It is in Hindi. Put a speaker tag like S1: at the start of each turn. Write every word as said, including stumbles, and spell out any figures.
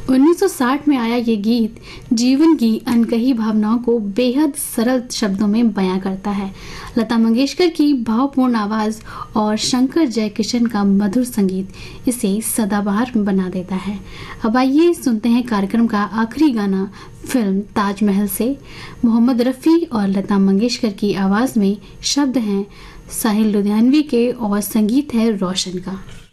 S1: उन्नीस सौ साठ में आया ये गीत जीवन की अनकही भावनाओं को बेहद सरल शब्दों में बयां करता है। लता मंगेशकर की भावपूर्ण आवाज और शंकर जयकिशन का मधुर संगीत इसे सदाबहार बना देता है। अब आइए सुनते हैं कार्यक्रम का आखिरी गाना फिल्म ताजमहल से। मोहम्मद रफ़ी और लता मंगेशकर की आवाज में शब्द हैं साहिल लुधियानवी के और संगीत है रोशन का।